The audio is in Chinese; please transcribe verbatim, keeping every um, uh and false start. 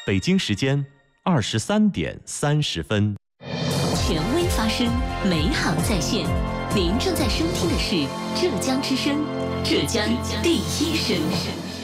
北京时间二十三点三十分。 权威发声，美好在线。您正在收听的是浙江之声，浙江第一声。